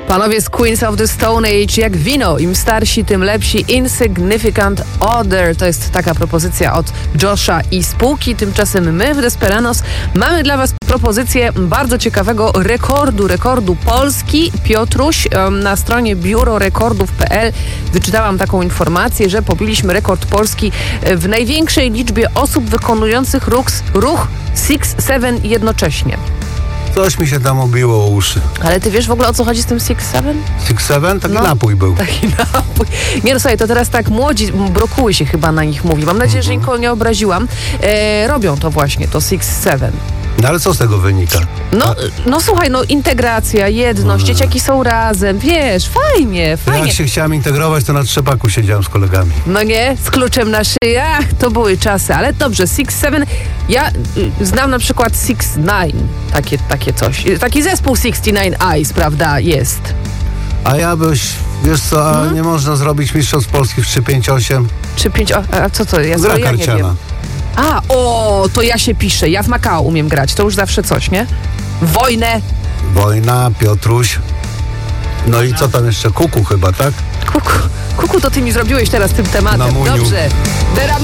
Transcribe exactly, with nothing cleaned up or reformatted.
Panowie z Queens of the Stone Age jak wino. Im starsi, tym lepsi. Insignificant Other. To jest taka propozycja od Josha i spółki. Tymczasem my w Desperanos mamy dla was propozycję bardzo ciekawego rekordu. Rekordu Polski. Piotruś, na stronie biuro rekordów kropka p l wyczytałam taką informację, że pobiliśmy rekord Polski w największej liczbie osób wykonujących ruch, ruch six seven jednocześnie. Coś mi się tam obiło o uszy. Ale ty wiesz w ogóle, o co chodzi z tym six seven? six seven? Taki no, napój był. Taki napój. Nie no słuchaj, to teraz tak młodzi, brokuły się chyba na nich mówi. Mam nadzieję, mhm. że nikogo nie obraziłam. E, robią to właśnie, to six seven. No ale co z tego wynika? No, no słuchaj, no integracja, jedność, hmm. dzieciaki są razem, wiesz, fajnie, fajnie. Jak się chciałem integrować, to na trzepaku siedziałem z kolegami. No nie, z kluczem na szyję, ach, to były czasy, ale dobrze, six seven, ja y, znam na przykład six nine, takie, takie coś, taki zespół sixty nine Eyes, prawda, jest. A ja byś, wiesz co, a hmm? nie można zrobić mistrzostw Polski w trzy pięć osiem? trzy pięć, a co to jest? Gra ja nie karciana. wiem. A, o, to ja się piszę. Ja w Makao umiem grać. To już zawsze coś, nie? Wojnę. Wojna, Piotruś. No i co tam jeszcze? Kuku chyba, tak? Kuku, kuku to ty mi zrobiłeś teraz tym tematem. Na muniu. Dobrze.